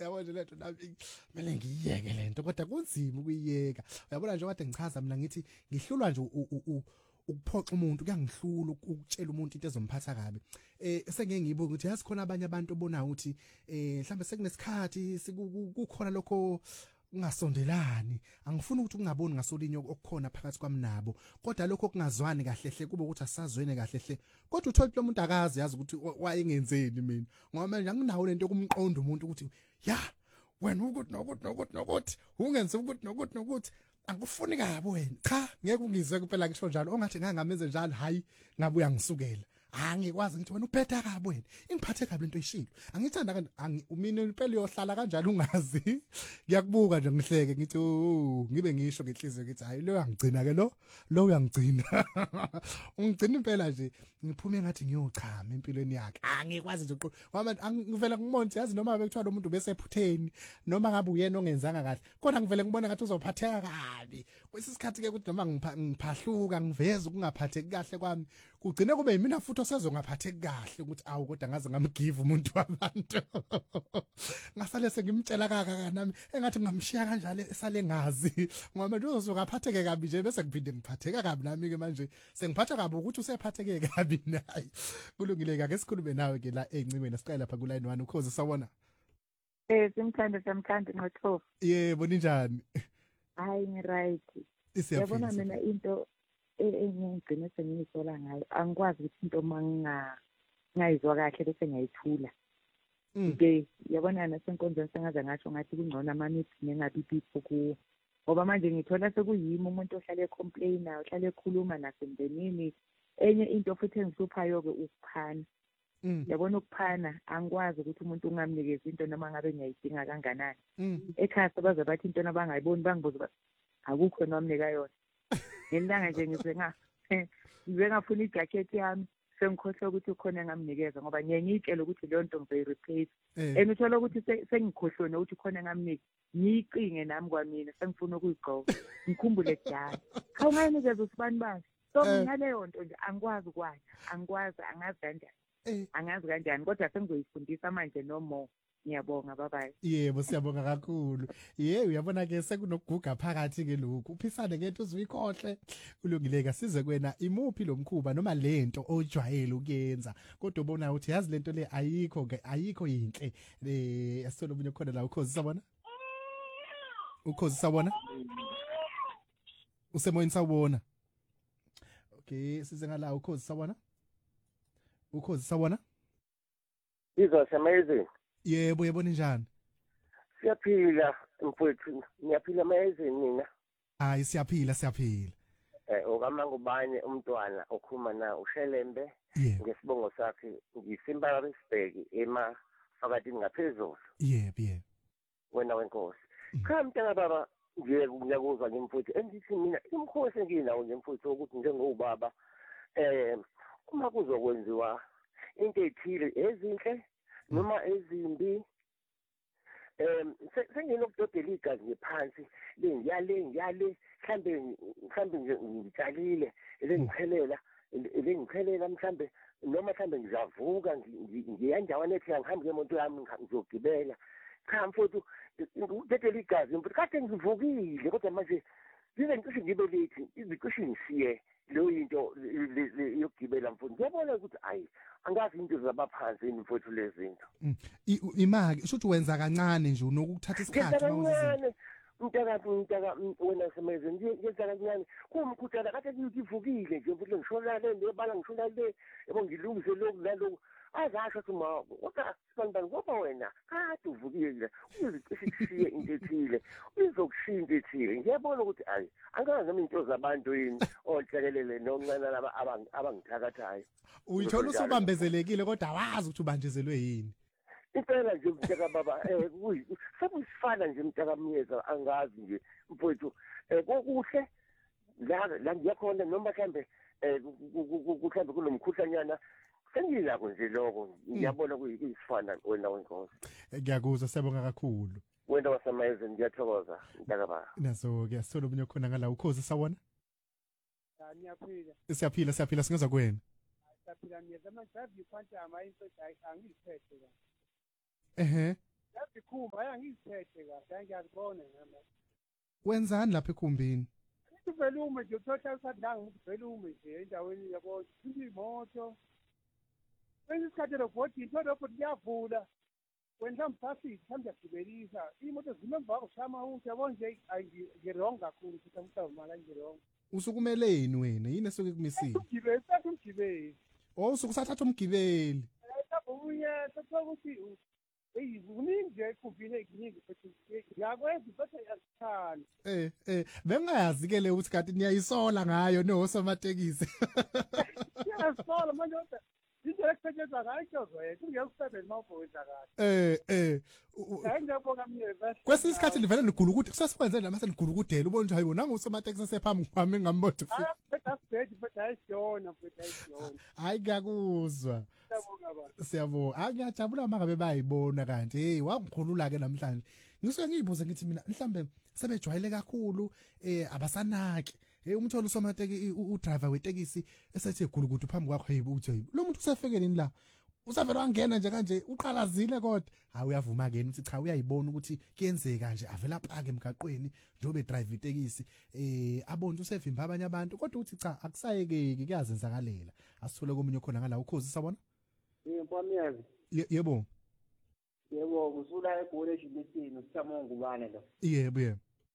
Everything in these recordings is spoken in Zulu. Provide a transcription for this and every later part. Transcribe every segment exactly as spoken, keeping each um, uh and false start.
yabo nje letho nami kumele ngiyeke lento kodwa kunzima ukuyiyeka uyabona nje kade ngichaza mina ngithi ngihlulwa nje ukuphoxa umuntu kuyangihlula ukutshela umuntu into ezomphatha kabi eh sengeke ngiyibuke ukuthi yazi khona abanye abantu obona ukuthi eh mhlambe sekunesikhathi kukhona lokho ungasondelani angifuni ukuthi ungaboni ngasolinye okukhona phakathi kwami nabo kodwa lokho kungazwani kahle hle kube ukuthi asazwene kahle hle kodwa uthola lo muntu akazi yazi ukuthi wayengenzeni mina ngoba manje anginawo lento yokumqonda umuntu ukuthi ya wena ukuthi nokuthi nokuthi nokuthi ungenze ukuthi nokuthi nokuthi angifuni kabi wena cha ngeke ungizwe kuphela ngisho njalo ongathi ngangamenze njalo hayi ngabe uyangisukela angikwazi ngithi wena uphetha kabi wena ingiphathe kabi lento ishilo angithanda umina impela yohlala kanjalo ungazi ngiyakubuka nje ngihleke ngithi ngibe ngisho ngenhliziyo ngithi hayi lo uyangigcina ke lo lo uyangigcina ungigcina impela nje ngiphume ngathi ngiyochama empilweni yakhe angikwazi nje ngoba ngivela ngimonthi yazi noma bekuthiwa lo muntu bese ephutheni noma ngabe uyena ongenzanga kahle kodwa ngivele ngibona ngathi uzophatheka kabi kwesisikhathi ke ukuthi noma ngiphahluka ngiveza ukungaphatheki kahle kwami kugcine kube yimina futhi osezongaphatheki kahle ukuthi awu kodwa ngaze ngamgive umuntu wabantu ngasale sengimtshela kaka nami engathi ngamshiya kanjalo esale ngazi ngoba nje uzokaphatheke kabi nje bese kuphinde ngiphatheka kabi nami ke manje sengiphatha kabi ukuthi usephatheke kabi nayi kulungile ke sikhulume nawe ke la encimeni siqala lapha ku line one ukhozi sawona eh simthanda samthanda ngothofu yebo ninjani hayi ngi right yabona mina into engigcina sengiyisola ngayo angikwazi ukuthi into manginga ngayizwa kahle bese ngiyayithula nje yabona nasenkonzweni sengaze ngasho ngathi kungcono amamithi nengabi bipho ku ngoba manje ngithola sekuyimi umuntu ohlale complaina ohlale ekhuluma nasemndenini enye into futhi engihluphayo ke ukuphana yabona ukuphana angikwazi ukuthi umuntu ungamnikeza into noma ngabe ngiyayidinga kanganani ekhaya baze bathi into nabangayiboni bangibuza akukho nomnika yona ngelanga nje ngize nga ngize ngafuna ijacket yami sengikhohle ukuthi ukhona engamnikeza ngoba ngiye ngitshela ukuthi leyo nto ngizoyireplace and uthola ukuthi sengikhohlwe ukuthi ukhona engamnika ngiyiqinge nami kwamina sengifuna ukuyigqoka ngikhumbule kudala hawu ngayinikeza usibani bani so ngaleyo nto nje angikwazi ukwazi angikwazi angazi kanjani angazi kanjani kodwa sengizoyifundisa manje no more ngiyabonga babayi yebo siyabonga kakhulu yebo uyabona ke sekunokuguga phakathi ke lokhu uphisane ngento uzuyikhohle kulungileka size kwena imuphi lo mkhuba noma lento ojwayele ukuyenza kodwa ubona ukuthi yazi lento le ayikho ke ayikho yinhle eh asithola ubunye khona la ukhozi sabona ukhozi sabona usemoyeni sawubona okay size ngala ukhozi sabona ukhozi sabona Izwa amazing yebo yebo njani siyaphila mfowethu ngiyaphila amazing mina hayi siyaphila siyaphila eh okamanga ubanye umntwana okhuluma na uShelembe ngesibongo sakhe ngisimba respect ema phakathi ngaphezulu yebo yebo wena wenkosi cha mntana baba ngiye ngiyakuzwa ngimfowethu engithi mina imkhosi enginawo nje mfowethu ukuthi njengobaba eh uma kuzokwenziwa into ethile ezinhle noma ezimbi em senginokudodela igazi ngephansi lengiyale ngiyale mhlambe mhlambe nje ngitshalile elengiphelela elengiphelela mhlambe noma mhlambe ngizavuka ngiyandawana ethi ngihambe ngemoto yami ngizogibela cha mfowethu ngidodela igazi mfowethu kade ngivukile kodwa manje ngize ngicishe ngibe late izicishe ngisiye lo into yokugibela mfowethu ngiyabona ukuthi ayi angazi into zabaphansi mfowethu lezi zinto imake usho ukuthi wenza kancane nje unokuthatha isikhathi mawuzizinto mntaka mntaka wena semeze ngiyenza kancane kumkhuthana kade ngivukile nje mfowethu ngishona le lebala ngishona le yebo ngilungise lokhu nalokhu azasho ukuthi ma kodwa sibani ngoba wena kade uvukile uzicishe kushiye into ethile uzokushintsha ethile ngiyabona ukuthi ayi angazi nami into zabantu yini onhlekelele noncane laba abangithakathayo uyithola usubambezelekile kodwa awazi ukuthi ubanjezelwe yini impela nje mntaka baba eh sabusifana nje mntaka myeza angazi nje mfowethu eh kokuhle la la ngiyakhona noma mhlambe eh mhlambe kunomkhuhlanyana sengilako nje lokho ngiyabona kuyisifana wena wenkosi ngiyakuzwa siyabonga kakhulu wena wasemayeze ngiyathokoza mntaka baba naso ke sithola ubunye khona ngala ukhozi sawona ngiyaphila siyaphila siyaphila singeza kuwena siyaphila niyeza manje savi quantum ayinto angiyiphethe la ehe Yazikhumba ayangiziphethe kahle ngiyazibona nami. Wenzani lapha ekhumbini? Ivelume nje uthatha usadlanga ivelume nje endaweni yabo imoto. Bese isikhathi roboti into roboti iyavula. Wena mhlawumbe mhlawumbe yagibelisa imoto zimemva kushama ukuthi yabo nje ayingirong kakhulu ukuthi mhlawumbe mala ngirong. Usukumeleni wena yini esuke kumisile? Ugibeli sathi umgibeli. Oh usukusathatha umgibeli. Ubunye sathola ukuthi hey kuningi nje kuvile kuningi futhi ngiyakwenza futhi yasithanda. Eh eh bengayazi ke le ukuthi kanti niyayisola ngayo nosomatekisi. Siyasola manje into ekuthetshezwa ngayo kuzwe kungeyokusebenza mawuboza kahle. Eh eh ngiyabonga mina. Kwesinye isikhathi livele ligula ukuthi kusasikwenze nami senigulukudela ubona ukuthi hayibo nanga usomatekisi sephambi kwami ngambona. Ah bese asibhethi bese ayisiyona bese ayisiyona. Hayi ngiyakuzwa. Siyabonga. Akuyajabula mangabe bayibona kanti hey wangikhulula ke namhlanje. Ngisuke ngiyibuze ngithi mina mhlambe sebejwayele kakhulu eh abasanaki. Hey umtholo usomateki udriver wetekisi esethi egulukudu phambi kwakho hey uthi lo muntu usefike nini la? Usavela wangena nje kanje uqalazile kodwa hayi uyavuma ke uthi cha uyayibona ukuthi kuyenzeka nje avela phaka emgaqweni njobe drive itekisi eh abona usevimba abanye abantu kodwa uthi cha akusayekeki kuyazenzakalela asithole komunye khona ngala ukhozi sabona. Yebo miyazi. Yebo. Yebo kusula egoli ejibisini usithamo ngubane lo. Yebo yebo.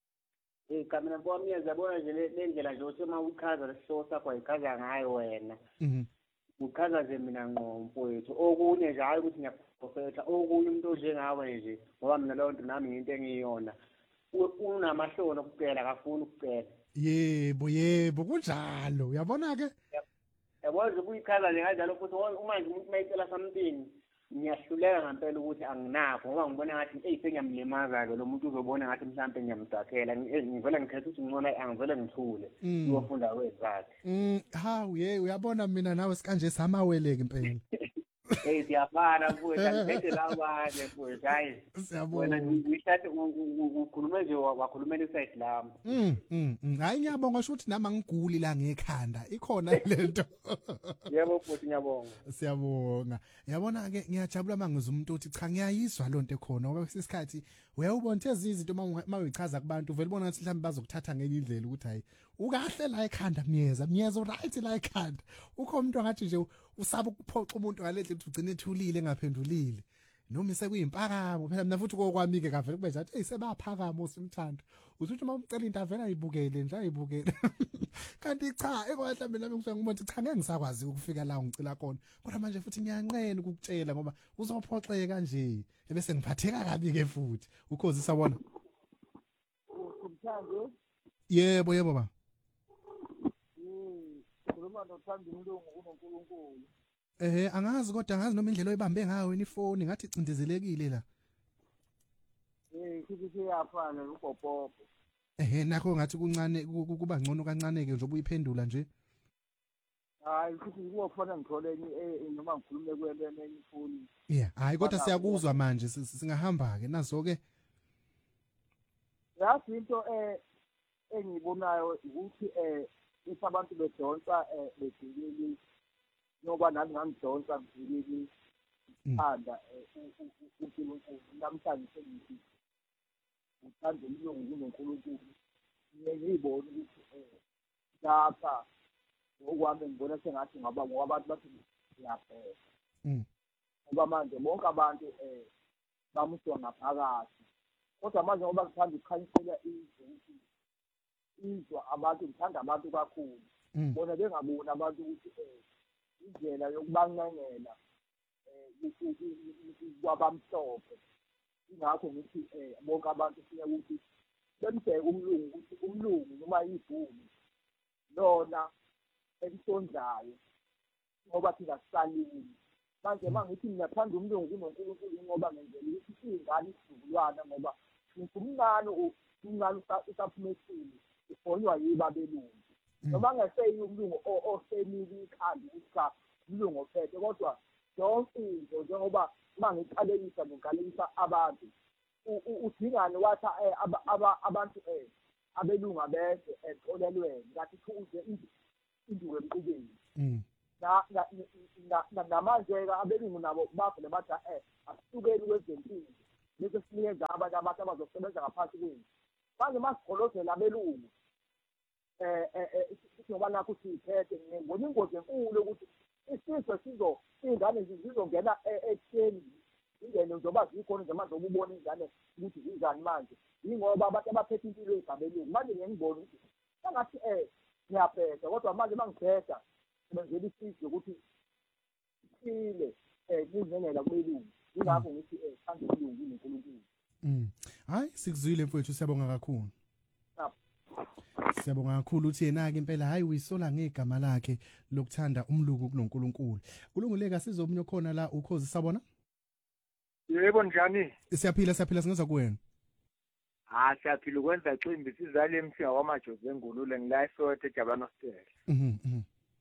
Eh kamina mfowami yazabona nje le ndlela nje uthema uchaza lesihloko sakho ayikaza ngayo wena. Mhm. Uchaza nje mina ngqo mfowethu okunye nje hayi ukuthi ngiyaprofeta okunye umuntu onjengawe nje ngoba mina lo nto nami into engiyona unamahlono okucela akafuni ukucela. Yebo yebo kunjalo uyabona ke. Yabo kuyichaza nje kanjalo futhi uma nje umuntu mayicela something ngiyahluleka ngempela ukuthi anginakho ngoba ngibona ngathi hey sengiyamlimaza ke lo muntu uzobona ngathi mhlawumbe ngiyamdakhela ngivela ngikhetha ukuthi ngicona angivele ngithule uyofunda wezakhe. Mm hawu ye uyabona mina nawe sikanje samaweleke impela. Hey siyafana mfowethu angiphethe la kwaze mfowethu hayi siyabona wena ngishathe ukhulume nje wakhulumela iside lami. Mm mm hayi ngiyabonga ukuthi nama ngiguli la ngekhanda ikhona lento. Yebo futhi ngiyabonga. Siyabonga. Yabona ke ngiyajabula mangiza umuntu uthi cha ngiyayizwa lonto ekhona ngoba kwesikhathi uyawubona ezi izinto mawichaza kubantu vele ubona ukuthi mhlawumbe bazokuthatha ngenye indlela ukuthi hayi ukahle la ekhanda mnyeza mnyeza right la ekhanda ukho umuntu angathi nje usaba ukuphoxa umuntu ngalethi ukuthi ugcine ethulile engaphendulile noma sekuyimpakamo phela mina futhi kokwami ke kavele kube nje hey sebaphakama usimthando uthi uma umcela into avela ayibukele nje ayibukele kanti cha ekwahle mina ngisuke ngibona cha ngeke ngisakwazi ukufika la ngicela khona kodwa manje futhi ngiyanqena ukukutshela ngoba uzophoxeka nje bese ngiphatheka kabi ke futhi ukhozi sabona. Umthando yebo yebo ba mm khuluma nothando umlungu uNkulunkulu. Eh angazi kodwa angazi noma indlela oyibambe ngayo wena ifoni ngathi icindezelekile la. Eh kuthi siyafana ugopopo. Eh nakho ngathi kuncane kuba ngcono kancane ke nje ubuyiphendula nje. Hayi kuthi ngiyofona ngithole enye noma ngikhulume kwelene enye ifoni. Yeah hayi kodwa siyakuzwa manje singahamba ke nazo ke. Yazi into eh engibonayo ukuthi eh isabantu bedonsa eh bedilili ngoba nami ngangidonsa ngidilili phanda uNkulunkulu namhlanje sengithi uthanda umlungu kuNkulunkulu ngiyibona ukuthi eh lapha okwami ngibona sengathi ngaba ngobabantu bathi ngiyaphela. Mm. Ngoba manje bonke abantu eh bamuswa ngaphakathi kodwa manje ngoba ngithanda ukukhanyisela izwe izwa abantu ngithanda abantu kakhulu bona bengabona abantu ukuthi eh indlela yokubanqengela eh kwabamhlophe ingakho ngithi eh bonke abantu siya ukuthi bemseke umlungu ukuthi umlungu noma yibhumi lona elisondlayo ngoba thina sisalini manje mangithi ngiyathanda umlungu kuNkulunkulu ngoba ngenzela ukuthi ingane isizukulwana ngoba ngumncane umncane usaphumesile ufonywa yiba belungu noma ngeseyi umlungu osemili ikhanda ukuthi cha umlungu ophethe kodwa zonke izinto njengoba mangiqalekisa ngiqalekisa abantu udingane wathi abantu eh abelunga bese exolelweni ngathi kuze induke emqubeni na namanje ke abelungu nabo bathi bathi eh asukeni kwezempilo bese sinikeza abantu abantu abazosebenza ngaphansi kwenu manje masigolozela abelungu eh eh sizoba nakho siphethe ngibona ingozi enkulu ukuthi isizwe sizo ingane zizongena ekutheni ingene njengoba zikhona nje manje ukubona ingane ukuthi zizani manje ingoba abantu abaphethe impilo ezabelungu manje ngiyangibona ukuthi angathi eh ngiyaphetha kodwa manje mangiphetha benzela isizwe ukuthi sile eh kuzenela kubelungu ingakho ngithi eh sangelungu uNkulunkulu. Mm. Hayi sikuzwile mfowethu siyabonga kakhulu. Siyabonga kakhulu uthi yena ke impela hayi uyisola ngegama lakhe lokuthanda umluku kuNonkulunkulu. Kulunguleka sizomunye khona la ukhozi sabona? Yebo njani? Siyaphila siyaphila singeza kuwena. Ah siyaphila ukwenza icimbi sizale emthinga wamajozi engulule ngilayisothe Jabano Stele. Mhm mhm.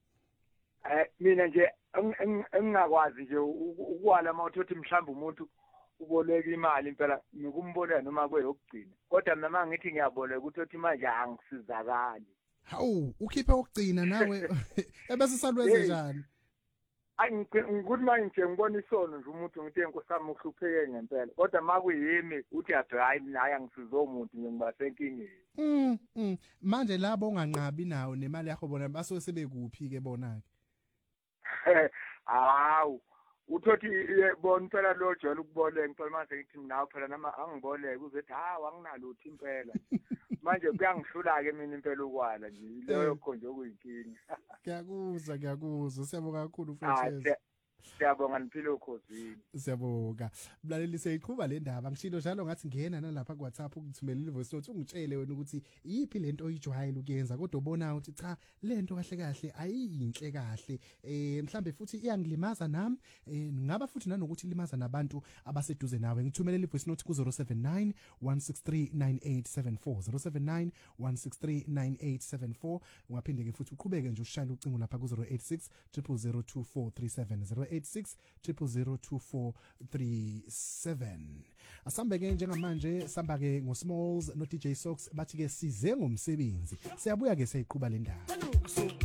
Eh mina nje engingakwazi nje ukwala mawuthothi mhlamba umuntu uboleka imali impela ngikumbona noma kweyokugcina kodwa mina ngithi ngiyaboleka ukuthi manje angisizakali. Hawu ukhiphe okugcina nawe ebese salwenze njani? Ngikuthi manje nje ngibona isono nje umuntu ngithi enkosami uhlupheke ngempela kodwa makuyimi uthi hayi mina ayangisiza umuntu ngibasenkingeni. Mhm. Manje labo onganqabi nawo nemali yakho bona baso sebekuphi ke bona ke? Hawu uthothi bona phela lo jwayele ukuboleka impela manje ngithi mina phela nama angiboleke uzethi hawu anginalutho impela manje kuyangihlula ke mina impela ukwala nje leyo khonje okuyinkinga. Ngiyakuzwa ngiyakuzwa siyabonga kakhulu mfowethu. Siyabonga niphile ukhosini. Siyabonga. Mlaleli seyiqhubha le ndaba ngishilo njalo ngathi ngena nalapha ku WhatsApp ukuthumelela ivoice note ungitshele wena ukuthi yipi lento oyijwayela ukuyenza kodwa ubona ukuthi cha lento kahle kahle ayiyinhle kahle eh mhlambe futhi iyangilimaza nami eh ngaba futhi nanokuthi limaza nabantu abaseduze nawe ngithumelela ivoice note ku zero seven nine one six three nine eight seven four zero seven nine one six three nine eight seven four ungaphinde ke futhi uqhubeke nje ushayela ucingo lapha ku zero eight six zero zero zero two four three seven zero eight six zero zero zero two four three seven. Asambe ke njengamanje samba ke ngo Smalls no D J Sox bathi ke size ngomsebenzi siyabuya ke seyiqhubha le ndaba.